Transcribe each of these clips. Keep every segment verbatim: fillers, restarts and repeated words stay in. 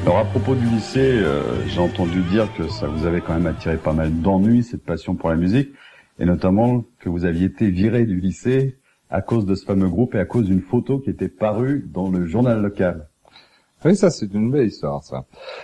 Alors à propos du lycée, euh, j'ai entendu dire que ça vous avait quand même attiré pas mal d'ennuis, cette passion pour la musique, et notamment que vous aviez été viré du lycée à cause de ce fameux groupe et à cause d'une photo qui était parue dans le journal local. Oui, ça c'est une belle histoire, ça.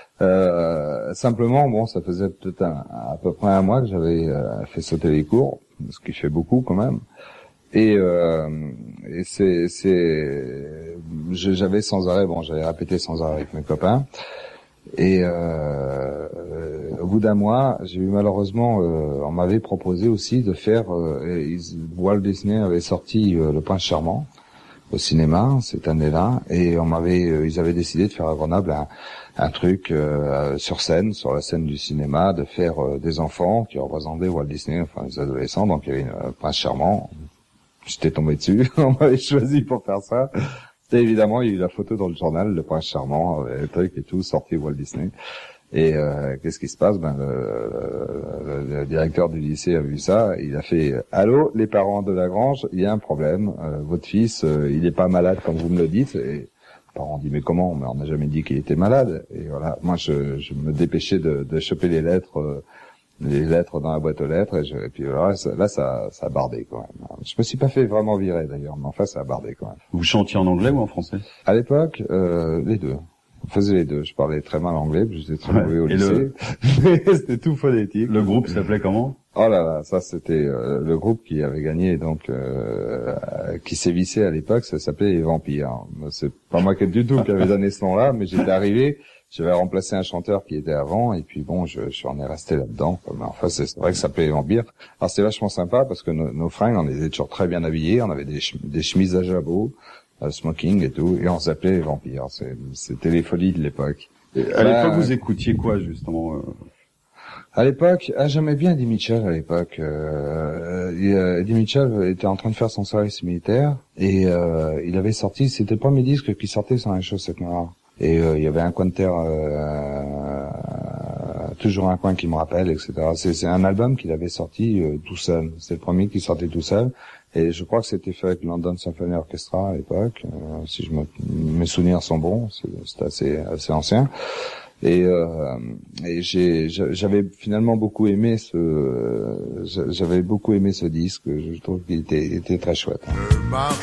Euh, simplement, bon, ça faisait peut-être un, à peu près un mois que j'avais euh, fait sauter les cours, ce qui fait beaucoup quand même. Et, euh, et c'est, c'est, j'avais sans arrêt, bon, j'avais répété sans arrêt avec mes copains. Et euh, au bout d'un mois, j'ai eu malheureusement, euh, on m'avait proposé aussi de faire. Euh, ils, Walt Disney avait sorti euh, Le Prince Charmant au cinéma cette année-là, et on m'avait, euh, ils avaient décidé de faire à Grenoble un, un truc euh, sur scène, sur la scène du cinéma, de faire euh, des enfants qui représentaient Walt Disney, enfin des adolescents. Donc il y avait une, un Prince Charmant. J'étais tombé dessus, on m'avait choisi pour faire ça. C'était évidemment, il y a eu la photo dans le journal, Le Prince Charmant, le truc et tout, sorti Walt Disney. Et euh, qu'est-ce qui se passe? Ben le, le, le directeur du lycée a vu ça, il a fait « Allô, les parents de Lagrange, il y a un problème, euh, votre fils, euh, il est pas malade comme vous me le dites. » Et les parents ont dit « Mais comment? Mais on n'a jamais dit qu'il était malade. » Et voilà, moi je, je me dépêchais de, de choper les lettres, euh, les lettres dans la boîte aux lettres, et, je, et puis voilà, ça, là ça, ça a bardé quand même. Je me suis pas fait vraiment virer d'ailleurs, mais enfin ça a bardé quand même. Vous chantiez en anglais ou en français? À l'époque, euh, les deux. On faisait les deux. Je parlais très mal anglais, puis j'étais très mauvais au et lycée. Le... C'était tout phonétique. Le groupe s'appelait comment? Oh là là, ça c'était euh, le groupe qui avait gagné, donc euh, qui sévissait à l'époque, ça s'appelait Les Vampires. C'est pas moi qui du tout qui avait donné ce nom-là, mais j'étais arrivé, j'avais remplacé un chanteur qui était avant, et puis bon, je, je en ai resté là-dedans. Mais enfin, c'est vrai que ça s'appelait Les Vampires. Alors c'était vachement sympa parce que nos, nos fringues, on était toujours très bien habillés, on avait des, des chemises à jabot, euh, smoking et tout, et on s'appelait Les Vampires. C'était les folies de l'époque. À l'époque, vous écoutiez quoi justement? euh... À l'époque, ah, j'aimais bien Eddie Mitchell à l'époque. Euh, euh, Eddie Mitchell était en train de faire son service militaire et euh, il avait sorti, c'était le premier disque qui sortait sans les chaussettes noires. Et euh, il y avait un coin de terre, euh, toujours un coin qui me rappelle, et cetera. C'est un album qu'il avait sorti euh, tout seul. C'est le premier qui sortait tout seul. Et je crois que c'était fait avec London Symphony Orchestra à l'époque. Euh, si je me, mes souvenirs sont bons, c'est assez, assez ancien. Et, euh, et j'ai, j'avais finalement beaucoup aimé ce, j'avais beaucoup aimé ce disque. Je trouve qu'il était, était très chouette.